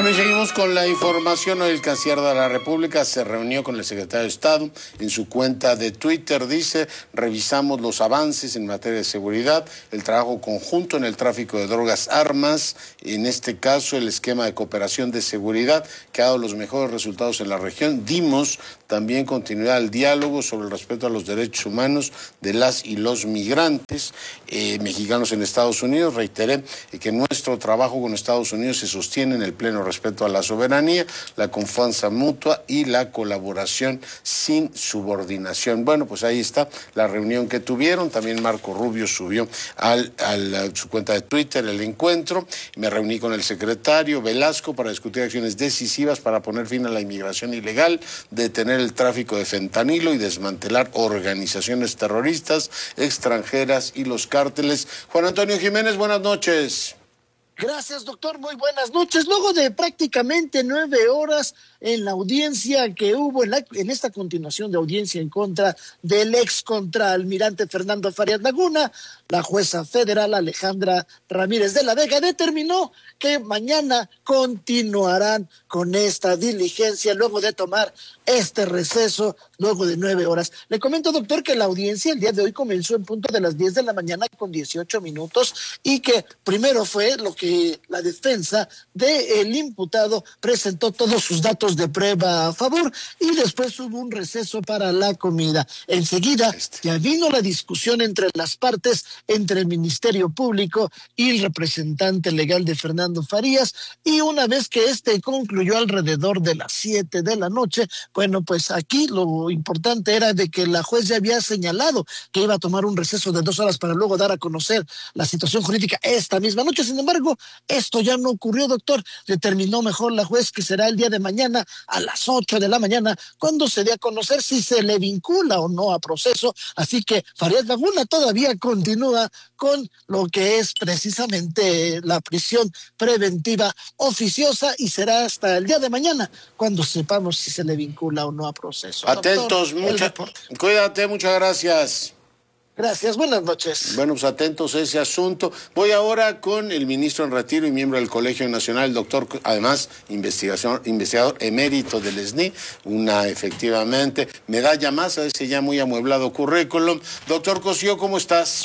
Bueno, y seguimos con la información. Hoy el canciller de la República se reunió con el secretario de Estado. En su cuenta de Twitter dice: revisamos los avances en materia de seguridad, el trabajo conjunto en el tráfico de drogas, armas, en este caso el esquema de cooperación de seguridad que ha dado los mejores resultados en la región. Dimos también continuidad al diálogo sobre el respeto a los derechos humanos de las y los migrantes mexicanos en Estados Unidos. Reiteré que nuestro trabajo con Estados Unidos se sostiene en el pleno respeto a la soberanía, la confianza mutua y la colaboración sin subordinación. Bueno, pues ahí está la reunión que tuvieron. También Marco Rubio subió a su cuenta de Twitter el encuentro. Me reuní con el secretario Velasco para discutir acciones decisivas para poner fin a la inmigración ilegal, detener el tráfico de fentanilo y desmantelar organizaciones terroristas extranjeras y los cárteles. Juan Antonio Jiménez, buenas noches. Gracias, doctor. Muy buenas noches. Luego de prácticamente 9 horas en la audiencia que hubo, en esta continuación de audiencia en contra del ex contraalmirante Fernando Farías Laguna, la jueza federal Alejandra Ramírez de la Vega determinó que mañana continuarán con esta diligencia luego de tomar este receso luego de 9 horas. Le comento, doctor, que la audiencia el día de hoy comenzó en punto de las 10 de la mañana con 18 minutos y que primero fue lo que la defensa del imputado presentó todos sus datos de prueba a favor y después hubo un receso para la comida. Enseguida ya vino la discusión entre las partes, entre el Ministerio Público y el representante legal de Fernando Farías, y una vez que concluyó alrededor de las 7 de la noche, bueno, pues aquí lo importante era de que la juez ya había señalado que iba a tomar un receso de 2 horas para luego dar a conocer la situación jurídica esta misma noche. Sin embargo, esto ya no ocurrió, doctor. Determinó mejor la juez que será el día de mañana a las 8 de la mañana cuando se dé a conocer si se le vincula o no a proceso. Así que Farías Laguna todavía continúa con lo que es precisamente la prisión preventiva oficiosa y será hasta el día de mañana cuando sepamos si se le vincula o no a proceso. Atentos, cuídate, muchas gracias. Gracias, buenas noches. Bueno, pues atentos a ese asunto. Voy ahora con el ministro en retiro y miembro del Colegio Nacional, el doctor, además, investigador emérito del SNI, efectivamente, medalla más a ese ya muy amueblado currículum. Doctor Cosío, ¿cómo estás?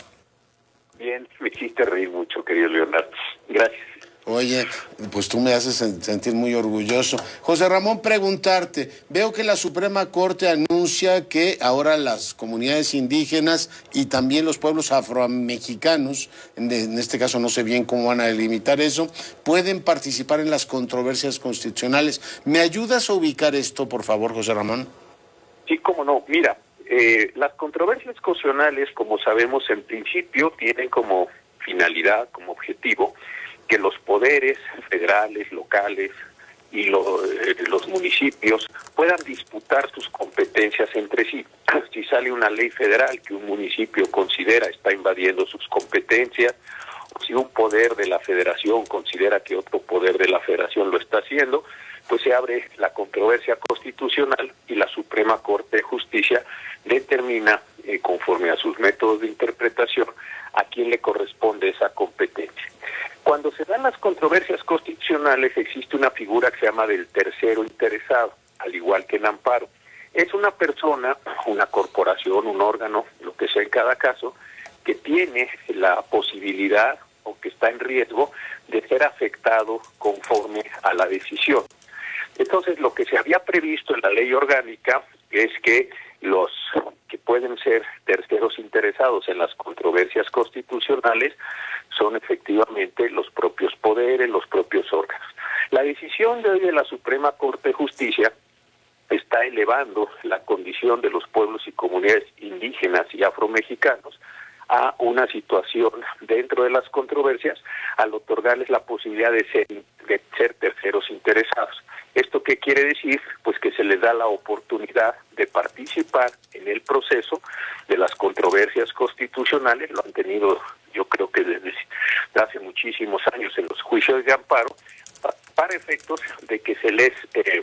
Bien, me hiciste reír mucho, querido Leonardo. Gracias. Oye, pues tú me haces sentir muy orgulloso. José Ramón, preguntarte, veo que la Suprema Corte anuncia que ahora las comunidades indígenas y también los pueblos afromexicanos, en este caso no sé bien cómo van a delimitar eso, pueden participar en las controversias constitucionales. ¿Me ayudas a ubicar esto, por favor, José Ramón? Sí, cómo no. Mira, las controversias constitucionales, como sabemos, en principio tienen como finalidad, como objetivo, que los poderes federales, locales y los municipios puedan disputar sus competencias entre sí. Si sale una ley federal que un municipio considera está invadiendo sus competencias, o si un poder de la federación considera que otro poder de la federación lo está haciendo, pues se abre la controversia constitucional y la Suprema Corte de Justicia determina, conforme a sus métodos de interpretación, a quién le corresponde esa competencia. Cuando se dan las controversias constitucionales existe una figura que se llama del tercero interesado, al igual que en amparo. Es una persona, una corporación, un órgano, lo que sea en cada caso, que tiene la posibilidad o que está en riesgo de ser afectado conforme a la decisión. Entonces, lo que se había previsto en la ley orgánica es que los que pueden ser terceros interesados en las controversias constitucionales son efectivamente los propios poderes, los propios órganos. La decisión de hoy de la Suprema Corte de Justicia está elevando la condición de los pueblos y comunidades indígenas y afromexicanos a una situación dentro de las controversias al otorgarles la posibilidad de ser terceros interesados. ¿Esto qué quiere decir? Pues que se les da la oportunidad de participar en el proceso de las controversias constitucionales. Lo han tenido, yo creo que desde hace muchísimos años en los juicios de amparo, para efectos de que se les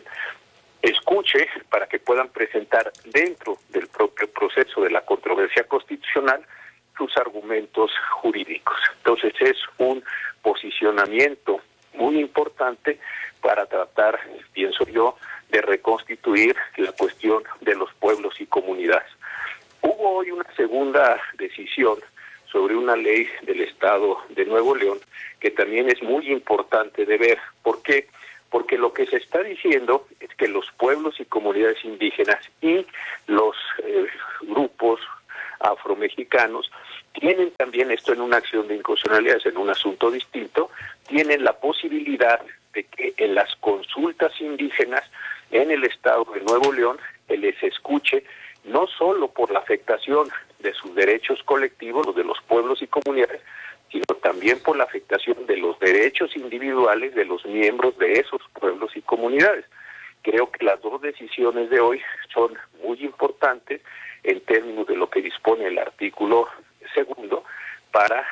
escuche, para que puedan presentar dentro del propio proceso de la controversia constitucional sus argumentos jurídicos. Entonces es un posicionamiento muy importante para tratar, pienso yo, de reconstituir la cuestión de los pueblos y comunidades. Hubo hoy una segunda decisión sobre una ley del Estado de Nuevo León que también es muy importante de ver. ¿Por qué? Porque lo que se está diciendo es que los pueblos y comunidades indígenas y los grupos afromexicanos tienen también, esto en una acción de inconstitucionalidad, en un asunto distinto, tienen la posibilidad de que en las consultas indígenas en el Estado de Nuevo León se les escuche no solo por la afectación de sus derechos colectivos, los de los pueblos y comunidades, sino también por la afectación de los derechos individuales de los miembros de esos pueblos y comunidades. Creo que las dos decisiones de hoy son muy importantes en términos de lo que dispone el artículo segundo para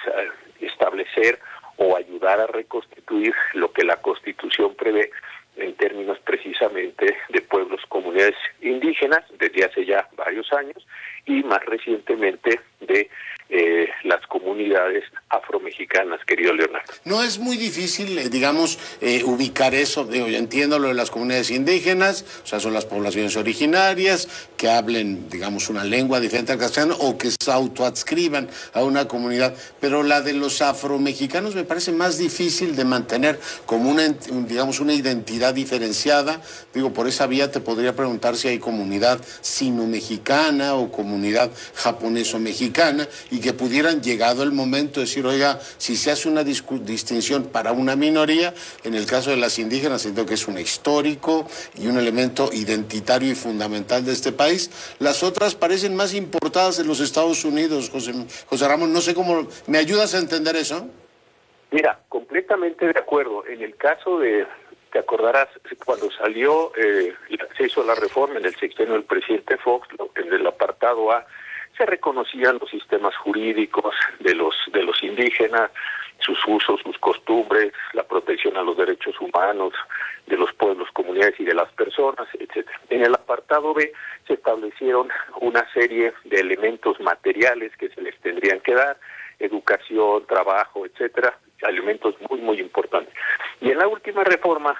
establecer o ayudar a reconstituir lo que la Constitución prevé en términos precisamente de pueblos, comunidades indígenas desde hace ya varios años y más recientemente de las comunidades afromexicanas, querido Leonardo. No es muy difícil, digamos, ubicar eso. Yo entiendo lo de las comunidades indígenas, o sea, son las poblaciones originarias que hablen, digamos, una lengua diferente al castellano o que se autoadscriban a una comunidad, pero la de los afromexicanos me parece más difícil de mantener como una identidad diferenciada. Digo, por esa vía te podría preguntar si hay comunidad sino-mexicana o comunidad japoneso-mexicana y que pudieran, llegado el momento, decir, oiga, si se hace una distinción para una minoría, en el caso de las indígenas, siento que es un histórico y un elemento identitario y fundamental de este país. Las otras parecen más importadas de los Estados Unidos, José Ramón, no sé cómo, ¿me ayudas a entender eso? Mira, completamente de acuerdo. En el caso de, te acordarás, cuando salió, se hizo la reforma en el sexenio del presidente Fox, en el apartado A, se reconocían los sistemas jurídicos de los indígenas, sus usos, sus costumbres, la protección a los derechos humanos de los pueblos, comunidades y de las personas, etcétera. En el apartado B se establecieron una serie de elementos materiales que se les tendrían que dar, educación, trabajo, etcétera, elementos muy, muy importantes. Y en la última reforma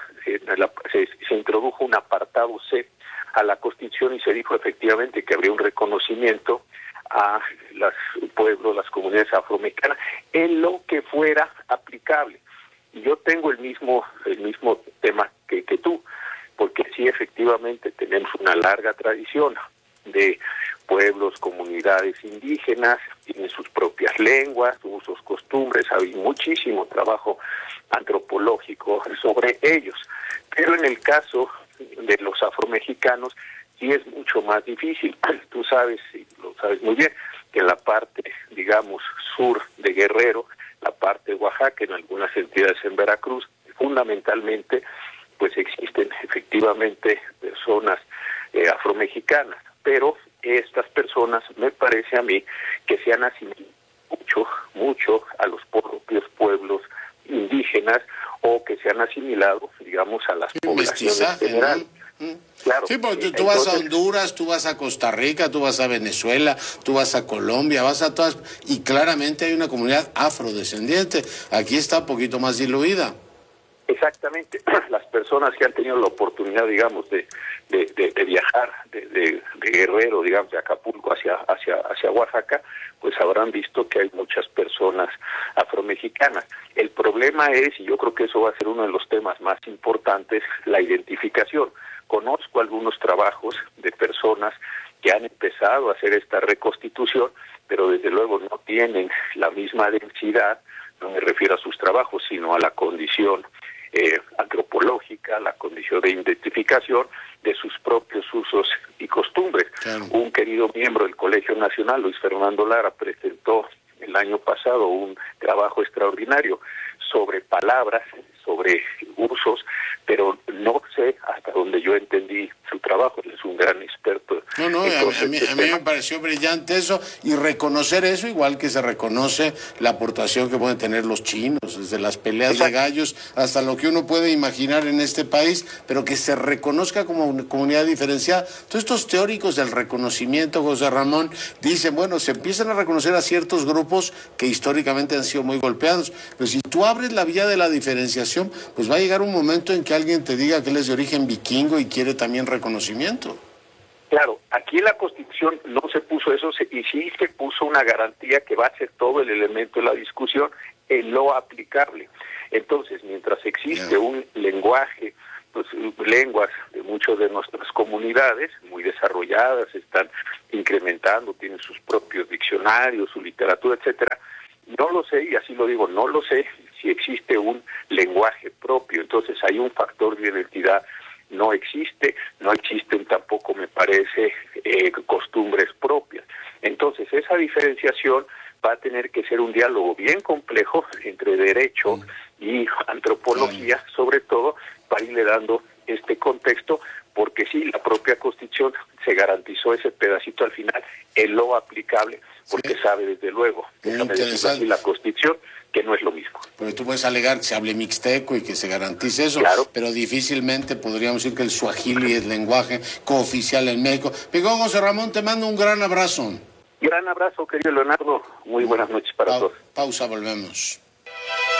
se introdujo un apartado C a la Constitución y se dijo efectivamente que habría un reconocimiento a los pueblos, las comunidades afromexicanas, en lo que fuera aplicable. Y yo tengo el mismo tema que tú, porque sí, efectivamente, tenemos una larga tradición de pueblos, comunidades indígenas, tienen sus propias lenguas, usos, costumbres, hay muchísimo trabajo antropológico sobre ellos. Pero en el caso de los afromexicanos, sí es mucho más difícil. Tú sabes, y lo sabes muy bien, que en la parte, digamos, sur de Guerrero, la parte de Oaxaca, en algunas entidades en Veracruz, fundamentalmente, pues existen efectivamente personas afromexicanas, pero estas personas, me parece a mí, que se han asimilado mucho a los propios pueblos indígenas o que se han asimilado, digamos, a las poblaciones generales. Claro. Sí, porque tú vas a Honduras, tú vas a Costa Rica, tú vas a Venezuela, tú vas a Colombia, vas a todas, y claramente hay una comunidad afrodescendiente. Aquí está un poquito más diluida. Exactamente. Las personas que han tenido la oportunidad, digamos, de viajar de Guerrero, digamos, de Acapulco hacia Oaxaca, pues habrán visto que hay muchas personas afromexicanas. El problema es, y yo creo que eso va a ser uno de los temas más importantes, la identificación. Conozco algunos trabajos de personas que han empezado a hacer esta reconstitución, pero desde luego no tienen la misma densidad, no me refiero a sus trabajos, sino a la condición antropológica, la condición de identificación de sus propios usos y costumbres. Claro. Un querido miembro del Colegio Nacional, Luis Fernando Lara, presentó el año pasado un trabajo extraordinario sobre palabras, sobre usos, pero no sé hasta donde yo entendí su trabajo. Él es un gran experto. No, Entonces, a mí me pareció brillante eso, y reconocer eso igual que se reconoce la aportación que pueden tener los chinos, desde las peleas de gallos hasta lo que uno puede imaginar en este país, pero que se reconozca como una comunidad diferenciada. Todos estos teóricos del reconocimiento, José Ramón, dicen, bueno, se empiezan a reconocer a ciertos grupos que históricamente han sido muy golpeados, pero si tú abres la vía de la diferenciación, pues va a llegar un momento en que alguien te diga que él es de origen vikingo y quiere también reconocimiento. Claro, aquí en la Constitución no se puso eso, y sí se puso una garantía que va a ser todo el elemento de la discusión en lo aplicable. Entonces, mientras existe un lenguaje, pues lenguas de muchas de nuestras comunidades muy desarrolladas, están incrementando, tienen sus propios diccionarios, su literatura, etcétera. No lo sé, y así lo digo, no lo sé si existe un lenguaje propio. Entonces hay un factor de identidad. No existen tampoco, me parece, costumbres propias. Entonces esa diferenciación va a tener que ser un diálogo bien complejo entre derecho y antropología, sobre todo, para irle dando este contexto, porque sí, la propia Constitución se garantizó ese pedacito al final en lo aplicable, porque sabe desde luego, déjame decirlo así, la Constitución, que no es lo mismo. Pero tú puedes alegar que se hable mixteco y que se garantice eso, claro, pero difícilmente podríamos decir que el suajili es lenguaje cooficial en México. Pigón, José Ramón, te mando un gran abrazo. Gran abrazo, querido Leonardo. Muy buenas noches para todos. Pausa, volvemos.